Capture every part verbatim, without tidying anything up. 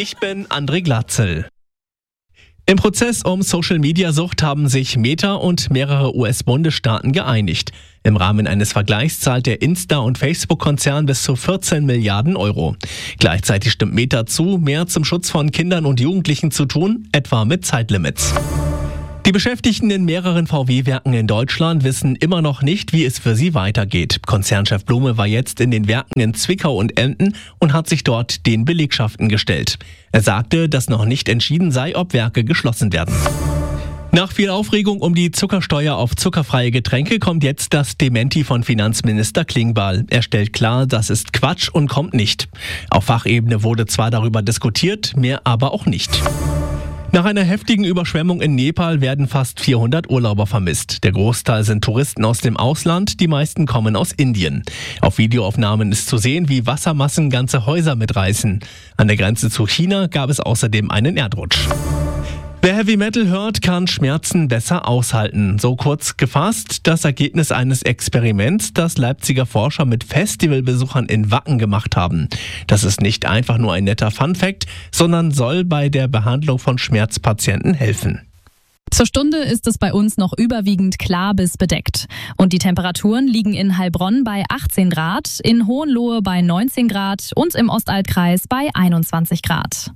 Ich bin André Glatzel. Im Prozess um Social-Media-Sucht haben sich Meta und mehrere U S-Bundesstaaten geeinigt. Im Rahmen eines Vergleichs zahlt der Insta- und Facebook-Konzern bis zu vierzehn Milliarden Euro. Gleichzeitig stimmt Meta zu, mehr zum Schutz von Kindern und Jugendlichen zu tun, etwa mit Zeitlimits. Die Beschäftigten in mehreren V W-Werken in Deutschland wissen immer noch nicht, wie es für sie weitergeht. Konzernchef Blume war jetzt in den Werken in Zwickau und Emden und hat sich dort den Belegschaften gestellt. Er sagte, dass noch nicht entschieden sei, ob Werke geschlossen werden. Nach viel Aufregung um die Zuckersteuer auf zuckerfreie Getränke kommt jetzt das Dementi von Finanzminister Klingbeil. Er stellt klar, das ist Quatsch und kommt nicht. Auf Fachebene wurde zwar darüber diskutiert, mehr aber auch nicht. Nach einer heftigen Überschwemmung in Nepal werden fast vierhundert Urlauber vermisst. Der Großteil sind Touristen aus dem Ausland, die meisten kommen aus Indien. Auf Videoaufnahmen ist zu sehen, wie Wassermassen ganze Häuser mitreißen. An der Grenze zu China gab es außerdem einen Erdrutsch. Wer Heavy Metal hört, kann Schmerzen besser aushalten. So kurz gefasst das Ergebnis eines Experiments, das Leipziger Forscher mit Festivalbesuchern in Wacken gemacht haben. Das ist nicht einfach nur ein netter Funfact, sondern soll bei der Behandlung von Schmerzpatienten helfen. Zur Stunde ist es bei uns noch überwiegend klar bis bedeckt. Und die Temperaturen liegen in Heilbronn bei achtzehn Grad, in Hohenlohe bei neunzehn Grad und im Ostaltkreis bei einundzwanzig Grad.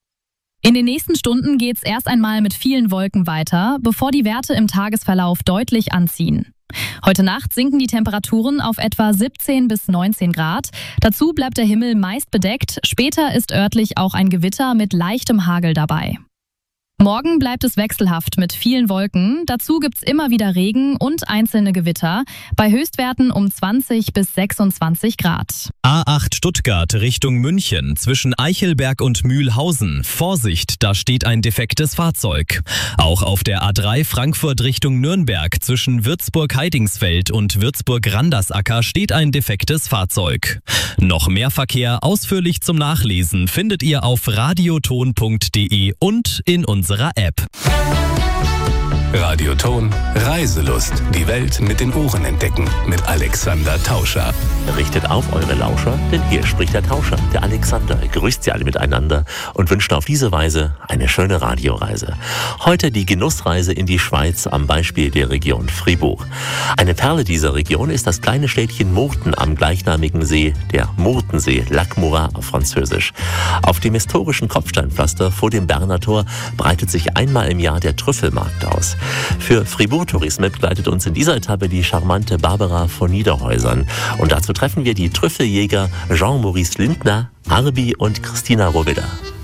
In den nächsten Stunden geht's erst einmal mit vielen Wolken weiter, bevor die Werte im Tagesverlauf deutlich anziehen. Heute Nacht sinken die Temperaturen auf etwa siebzehn bis neunzehn Grad. Dazu bleibt der Himmel meist bedeckt. Später ist örtlich auch ein Gewitter mit leichtem Hagel dabei. Morgen bleibt es wechselhaft mit vielen Wolken. Dazu gibt's immer wieder Regen und einzelne Gewitter. Bei Höchstwerten um zwanzig bis sechsundzwanzig Grad. A acht Stuttgart Richtung München zwischen Eichelberg und Mühlhausen. Vorsicht, da steht ein defektes Fahrzeug. Auch auf der A drei Frankfurt Richtung Nürnberg zwischen Würzburg-Heidingsfeld und Würzburg-Randersacker steht ein defektes Fahrzeug. Noch mehr Verkehr ausführlich zum Nachlesen findet ihr auf radioton punkt de und in unserer App. Radioton Reiselust. Die Welt mit den Ohren entdecken. Mit Alexander Tauscher. Richtet auf eure Lauscher, denn hier spricht der Tauscher, der Alexander. Er grüßt sie alle miteinander und wünscht auf diese Weise eine schöne Radioreise. Heute die Genussreise in die Schweiz am Beispiel der Region Fribourg. Eine Perle dieser Region ist das kleine Städtchen Murten am gleichnamigen See, der Murtensee, Lac Morin auf Französisch. Auf dem historischen Kopfsteinpflaster vor dem Berner Tor breitet sich einmal im Jahr der Trüffelmarkt aus. Für Fribourg Tourisme begleitet uns in dieser Etappe die charmante Barbara von Niederhäusern. Und dazu treffen wir die Trüffeljäger Jean-Maurice Lindner, Arbi und Christina Roveda.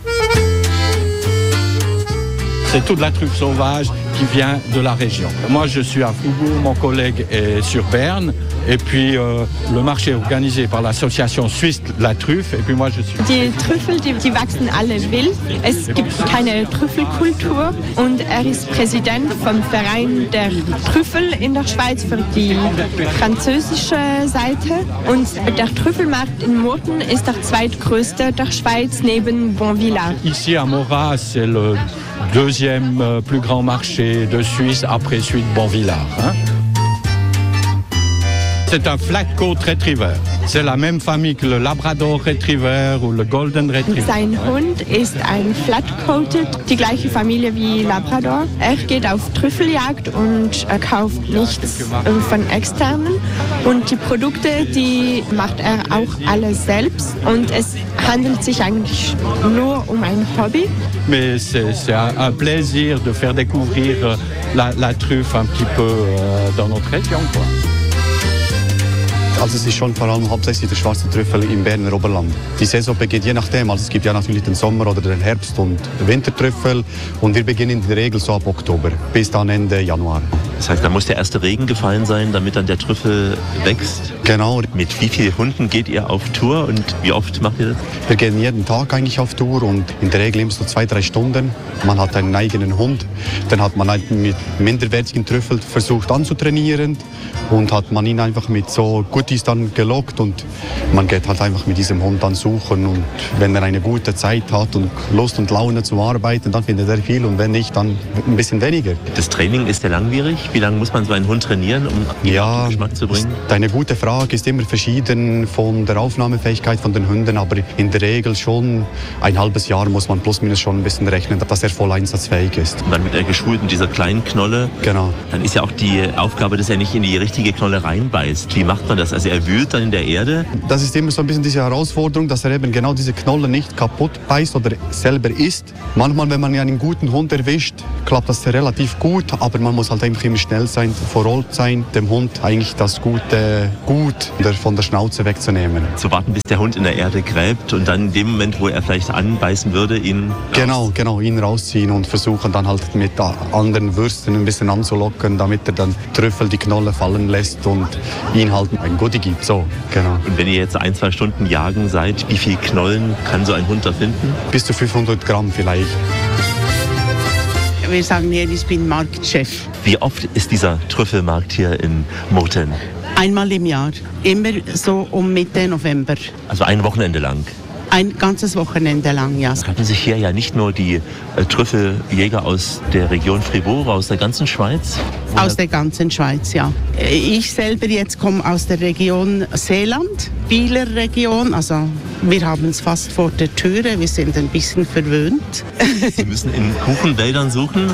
C'est toute la truffe sauvage qui vient de la région. Moi, je suis à Fribourg, mon collègue est sur Berne. Et puis, euh, le marché est organisé par l'association suisse de la Truffe. Et puis, moi, je suis... Die Trüffel, die, die wachsen alle wild. Es gibt keine Trüffelkultur. Und er ist Präsident vom Verein der Trüffel in der Schweiz für die französische Seite. Und der Trüffelmarkt in Murten ist der zweitgrößte der Schweiz neben Bonvillard. Ici, à Morat, c'est le deuxième plus grand marché de Suisse après celui de Bonvillard. Hein? C'est un Flat Coat Retriever. C'est la même famille que le Labrador Retriever ou le Golden Retriever. Sein Hund ist ein Flat Coated, die gleiche Familie wie Labrador. Er geht auf Trüffeljagd und er kauft nichts von externen. Und die Produkte, die macht er auch alle selbst. Und es handelt sich eigentlich nur um ein Hobby. Mais c'est, c'est un, un plaisir de faire découvrir la, la truffe un petit peu euh, dans notre région, quoi. Also es ist schon vor allem hauptsächlich der schwarze Trüffel im Berner Oberland. Die Saison beginnt je nachdem, also es gibt ja natürlich den Sommer- oder den Herbst- und den Wintertrüffel und wir beginnen in der Regel so ab Oktober bis dann Ende Januar. Das heißt, da muss der erste Regen gefallen sein, damit dann der Trüffel wächst? Genau. Mit wie vielen Hunden geht ihr auf Tour und wie oft macht ihr das? Wir gehen jeden Tag eigentlich auf Tour und in der Regel immer so zwei, drei Stunden. Man hat einen eigenen Hund, dann hat man einen mit minderwertigen Trüffel versucht anzutrainieren und hat man ihn einfach mit so guten die ist dann gelockt und man geht halt einfach mit diesem Hund dann suchen und wenn er eine gute Zeit hat und Lust und Laune zum Arbeiten, dann findet er viel und wenn nicht, dann ein bisschen weniger. Das Training ist ja langwierig. Wie lange muss man so einen Hund trainieren, um ihn ja, auf den Geschmack zu bringen? Eine gute Frage, ist immer verschieden von der Aufnahmefähigkeit von den Hunden, aber in der Regel schon ein halbes Jahr muss man plus minus schon ein bisschen rechnen, dass er voll einsatzfähig ist. Und dann wird er geschult mit dieser kleinen Knolle. Genau. Dann ist ja auch die Aufgabe, dass er nicht in die richtige Knolle reinbeißt. Wie macht man das? Also er wühlt dann in der Erde? Das ist immer so ein bisschen diese Herausforderung, dass er eben genau diese Knolle nicht kaputt beißt oder selber isst. Manchmal, wenn man einen guten Hund erwischt, klappt das relativ gut, aber man muss halt einfach immer schnell sein, verrollt sein, dem Hund eigentlich das gute Gut von der Schnauze wegzunehmen. Zu warten, bis der Hund in der Erde gräbt und dann in dem Moment, wo er vielleicht anbeißen würde, ihn raus. Genau, genau, ihn rausziehen und versuchen dann halt mit anderen Würsten ein bisschen anzulocken, damit er dann Trüffel die Knolle fallen lässt und ihn halt ein Goodie gibt. So, genau. Und wenn ihr jetzt ein, zwei Stunden jagen seid, wie viele Knollen kann so ein Hund da finden? Bis zu fünfhundert Gramm vielleicht. Wir sagen hier, ich bin Marktchef. Wie oft ist dieser Trüffelmarkt hier in Murten? Einmal im Jahr, immer so um Mitte November. Also ein Wochenende lang? Ein ganzes Wochenende lang, ja. Da hatten sich hier ja nicht nur die äh, Trüffeljäger aus der Region Fribourg, aus der ganzen Schweiz? Aus der ganzen Schweiz, ja. Ich selber jetzt komme aus der Region Seeland, Bieler Region. Also wir haben es fast vor der Türe, wir sind ein bisschen verwöhnt. Sie müssen in Buchenwäldern suchen?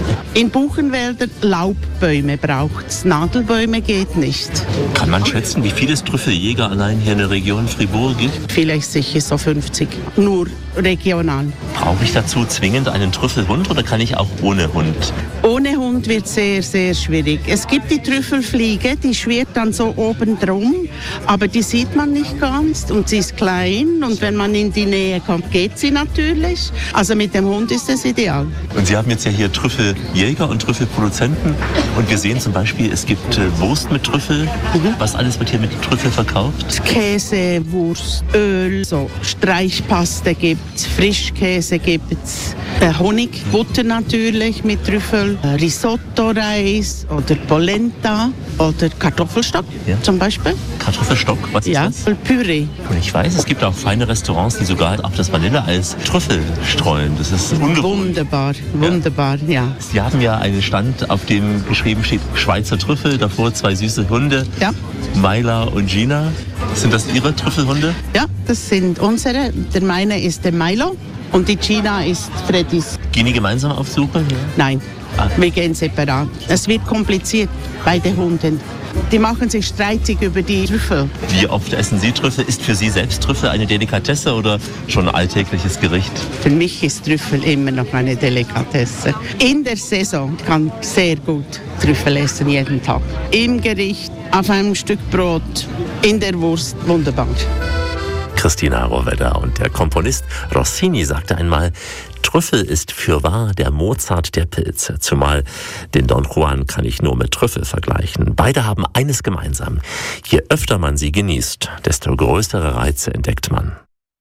In Buchenwäldern Laubbäume braucht es, Nadelbäume geht nicht. Kann man schätzen, wie viele Trüffeljäger allein hier in der Region Fribourg gibt? Vielleicht sicher so fünfzig, nur regional. Brauche ich dazu zwingend einen Trüffelhund oder kann ich auch ohne Hund? Ohne Hund wird sehr, sehr schwierig. Es gibt die Trüffelfliege, die schwirrt dann so oben drum, aber die sieht man nicht ganz und sie ist klein und wenn man in die Nähe kommt, geht sie natürlich. Also mit dem Hund ist es ideal. Und Sie haben jetzt ja hier Trüffeljäger und Trüffelproduzenten und wir sehen zum Beispiel, es gibt äh, Wurst mit Trüffel. Mhm. Was alles wird hier mit Trüffel verkauft? Käse, Wurst, Öl, so Streichpaste gibt's, Frischkäse gibt's, äh, Honig, Butter natürlich mit Trüffel, äh, Risotto-Reis oder Polenta oder Kartoffelstock ja. zum Beispiel. Kartoffelstock, was ist ja, das? Püree. Und ich weiß, es gibt auch feine Restaurants, die sogar auf das Vanilleeis Trüffel streuen. Das ist ungewöhnlich. Wunderbar, wunderbar, ja. ja. Sie haben ja einen Stand, auf dem geschrieben steht Schweizer Trüffel, davor zwei süße Hunde, ja. Myla und Gina. Sind das Ihre Trüffelhunde? Ja, das sind unsere. Der meine ist der Milo und die Gina ist Freddys. Gehen die gemeinsam auf Suche? Ja. Nein, ah. wir gehen separat. Es wird kompliziert bei den Hunden. Die machen sich streitig über die Trüffel. Wie oft essen Sie Trüffel? Ist für Sie selbst Trüffel eine Delikatesse oder schon ein alltägliches Gericht? Für mich ist Trüffel immer noch eine Delikatesse. In der Saison kann ich sehr gut Trüffel essen, jeden Tag. Im Gericht, auf einem Stück Brot, in der Wurst, wunderbar. Christina Rohwedder und der Komponist Rossini sagte einmal, Trüffel ist fürwahr der Mozart der Pilze, zumal den Don Juan kann ich nur mit Trüffel vergleichen. Beide haben eines gemeinsam. Je öfter man sie genießt, desto größere Reize entdeckt man.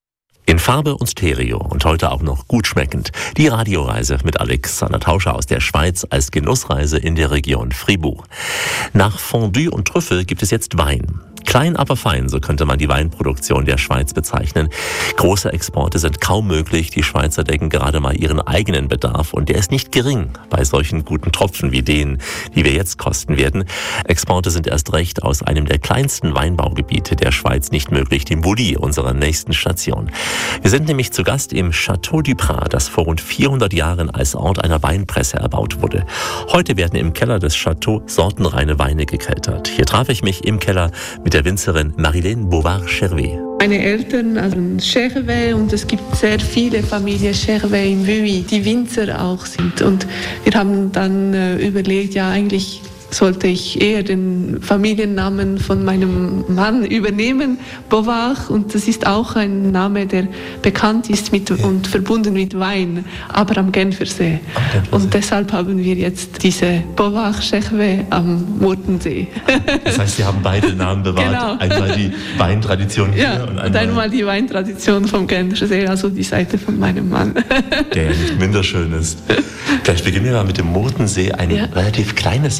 In Farbe und Stereo und heute auch noch gut schmeckend. Die Radioreise mit Alexander Tauscher aus der Schweiz als Genussreise in der Region Fribourg. Nach Fondue und Trüffel gibt es jetzt Wein. Klein, aber fein, so könnte man die Weinproduktion der Schweiz bezeichnen. Große Exporte sind kaum möglich. Die Schweizer decken gerade mal ihren eigenen Bedarf und der ist nicht gering bei solchen guten Tropfen wie denen, die wir jetzt kosten werden. Exporte sind erst recht aus einem der kleinsten Weinbaugebiete der Schweiz nicht möglich, dem Bouli, unserer nächsten Station. Wir sind nämlich zu Gast im Château du Prat, das vor rund vierhundert Jahren als Ort einer Weinpresse erbaut wurde. Heute werden im Keller des Châteaux sortenreine Weine gekeltert. Hier traf ich mich im Keller mit der Winzerin Marilène Bovard-Chervet. Meine Eltern haben Chervet und es gibt sehr viele Familien Chervet in Vuilly, die Winzer auch sind. Und wir haben dann äh, überlegt, ja eigentlich sollte ich eher den Familiennamen von meinem Mann übernehmen, Bovard. Und das ist auch ein Name, der bekannt ist mit, und verbunden mit Wein, aber am Genfersee. Und deshalb haben wir jetzt diese Bovard-Chervet am Murtensee. Das heißt, Sie haben beide Namen bewahrt. Genau. Einmal die Weintradition hier ja, und einmal, und einmal die Weintradition vom Genfersee, also die Seite von meinem Mann. Der ja nicht minder schön ist. Vielleicht beginnen wir mal mit dem Murtensee, ein ja. relativ kleines Weinbaugebiet.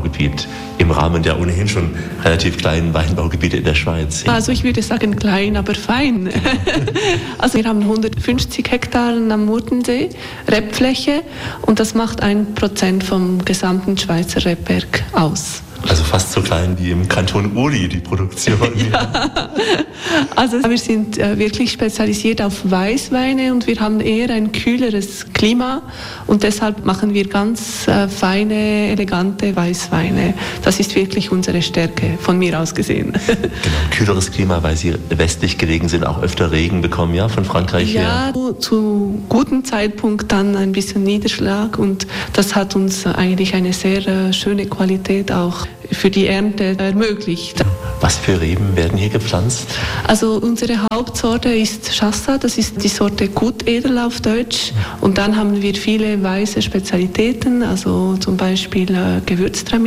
Weinbaugebiet im Rahmen der ohnehin schon relativ kleinen Weinbaugebiete in der Schweiz? Also ich würde sagen klein, aber fein. Also wir haben hundertfünfzig Hektar am Murtensee Rebfläche und das macht ein Prozent vom gesamten Schweizer Rebberg aus. Also fast so klein wie im Kanton Uri, die Produktion. Ja. Also wir sind äh, wirklich spezialisiert auf Weißweine und wir haben eher ein kühleres Klima und deshalb machen wir ganz äh, feine, elegante Weißweine. Das ist wirklich unsere Stärke, von mir aus gesehen. Genau, kühleres Klima, weil Sie westlich gelegen sind, auch öfter Regen bekommen, ja, von Frankreich her? Ja, zu, zu gutem Zeitpunkt dann ein bisschen Niederschlag und das hat uns eigentlich eine sehr äh, schöne Qualität auch für die Ernte ermöglicht. Was für Reben werden hier gepflanzt? Also unsere Hauptsorte ist Chassa, das ist die Sorte Gutedel auf Deutsch. Und dann haben wir viele weiße Spezialitäten, also zum Beispiel äh, Gewürztraminer.